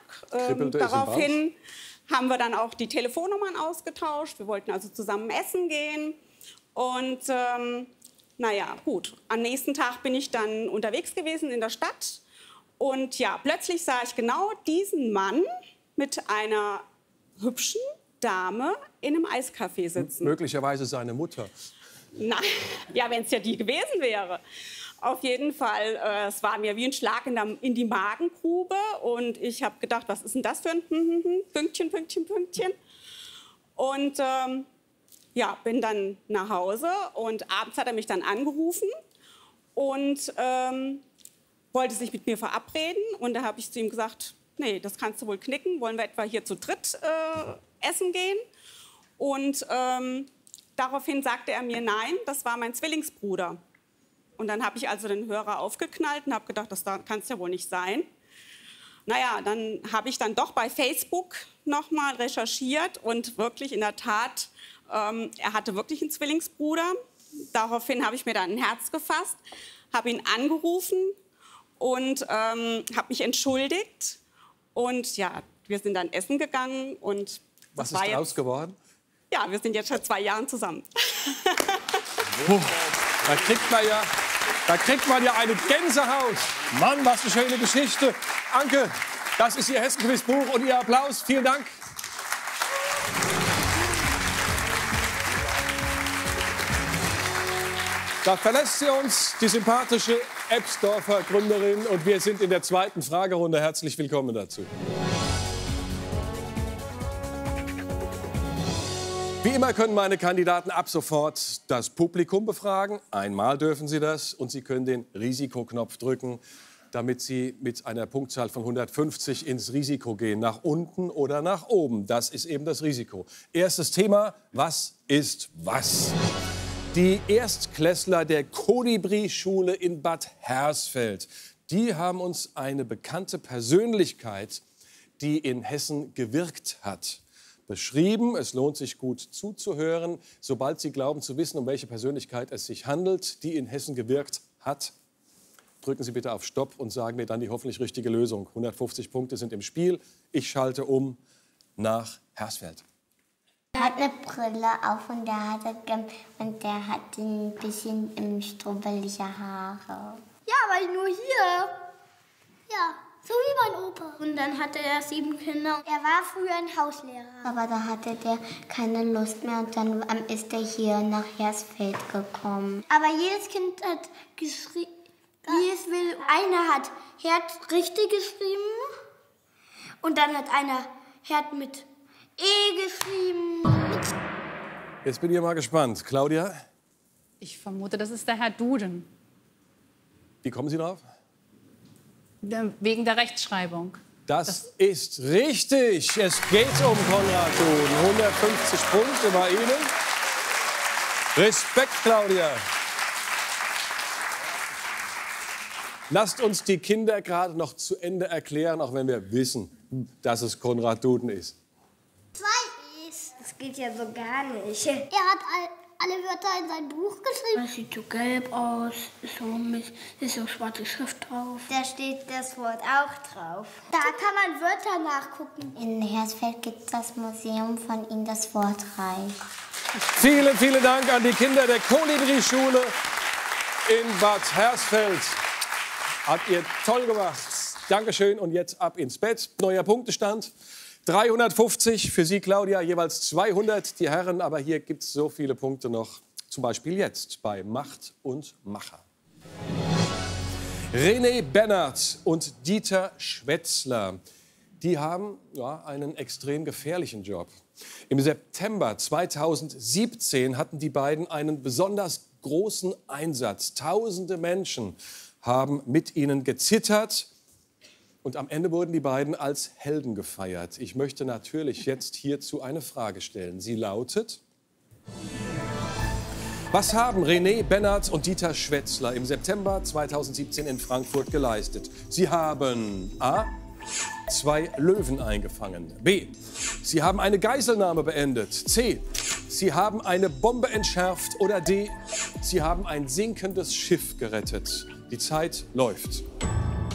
Daraufhin haben wir dann auch die Telefonnummern ausgetauscht. Wir wollten also zusammen essen gehen. Und naja, gut. Am nächsten Tag bin ich dann unterwegs gewesen in der Stadt. Und ja, plötzlich sah ich genau diesen Mann mit einer hübschen Dame in einem Eiscafé sitzen. Möglicherweise seine Mutter. Nein, ja, wenn es ja die gewesen wäre. Auf jeden Fall, es war mir wie ein Schlag in die Magengrube. Und ich habe gedacht, was ist denn das für ein Pünktchen, Pünktchen, Pünktchen. Und ja, bin dann nach Hause und abends hat er mich dann angerufen und wollte sich mit mir verabreden. Und da habe ich zu ihm gesagt, nee, das kannst du wohl knicken. Wollen wir etwa hier zu dritt essen gehen? Und daraufhin sagte er mir, nein, das war mein Zwillingsbruder. Und dann habe ich also den Hörer aufgeknallt und habe gedacht, das kann es ja wohl nicht sein. Naja, dann habe ich dann doch bei Facebook noch mal recherchiert und wirklich in der Tat, er hatte wirklich einen Zwillingsbruder. Daraufhin habe ich mir dann ein Herz gefasst, habe ihn angerufen und habe mich entschuldigt. Und ja, wir sind dann essen gegangen. Und was ist daraus geworden? Ja, wir sind jetzt seit 2 Jahren zusammen. Da kriegt man ja eine Gänsehaut. Mann, was eine schöne Geschichte. Anke, das ist Ihr Hessen-Quiz-Buch und Ihr Applaus. Vielen Dank. Da verlässt sie uns, die sympathische Ebsdorfer Gründerin. Und wir sind in der zweiten Fragerunde. Herzlich willkommen dazu. Wie immer können meine Kandidaten ab sofort das Publikum befragen. Einmal dürfen sie das. Und sie können den Risikoknopf drücken, damit sie mit einer Punktzahl von 150 ins Risiko gehen. Nach unten oder nach oben. Das ist eben das Risiko. Erstes Thema, was ist was? Die Erstklässler der Kolibri-Schule in Bad Hersfeld, die haben uns eine bekannte Persönlichkeit, die in Hessen gewirkt hat, beschrieben. Es lohnt sich gut zuzuhören. Sobald Sie glauben zu wissen, um welche Persönlichkeit es sich handelt, die in Hessen gewirkt hat, drücken Sie bitte auf Stopp und sagen mir dann die hoffentlich richtige Lösung. 150 Punkte sind im Spiel. Ich schalte um nach Hersfeld. Er hat eine Brille auf und der hat ein bisschen strubbelige Haare. Ja, aber nur hier. Ja, so wie mein Opa. Und dann hatte er 7 Kinder. Er war früher ein Hauslehrer. Aber da hatte der keine Lust mehr und dann ist er hier nach Hersfeld gekommen. Aber jedes Kind hat geschrieben, wie es will. Einer hat Herd richtig geschrieben und dann hat einer Herd mit E geschrieben. Jetzt bin ich mal gespannt. Claudia? Ich vermute, das ist der Herr Duden. Wie kommen Sie drauf? Wegen der Rechtschreibung. Das ist richtig. Es geht um Konrad Duden. 150 Punkte bei Ihnen. Respekt, Claudia. Lasst uns die Kinder gerade noch zu Ende erklären, auch wenn wir wissen, dass es Konrad Duden ist. 2 E's. Das geht ja so gar nicht. Er hat alle Wörter in sein Buch geschrieben. Das sieht so gelb aus, ist so schwarze Schrift drauf. Da steht das Wort auch drauf. Da kann man Wörter nachgucken. In Hersfeld gibt es das Museum von ihm, das Wortreich. Vielen, vielen Dank an die Kinder der Kolibri-Schule in Bad Hersfeld. Habt ihr toll gemacht. Dankeschön und jetzt ab ins Bett. Neuer Punktestand. 350 für Sie, Claudia, jeweils 200 die Herren. Aber hier gibt es so viele Punkte noch, zum Beispiel jetzt bei Macht und Macher. René Bennert und Dieter Schwetzler, die haben einen extrem gefährlichen Job. Im September 2017 hatten die beiden einen besonders großen Einsatz. Tausende Menschen haben mit ihnen gezittert. Und am Ende wurden die beiden als Helden gefeiert. Ich möchte natürlich jetzt hierzu eine Frage stellen. Sie lautet: Was haben René Bennert und Dieter Schwetzler im September 2017 in Frankfurt geleistet? Sie haben A. 2 Löwen eingefangen. B. Sie haben eine Geiselnahme beendet. C. Sie haben eine Bombe entschärft. Oder D. Sie haben ein sinkendes Schiff gerettet. Die Zeit läuft.